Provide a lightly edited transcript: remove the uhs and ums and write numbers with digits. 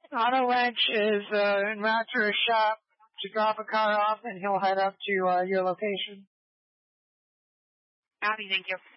Auto Wrench is en route to a shop to drop a car off, and he'll head up to your location. Copy, thank you.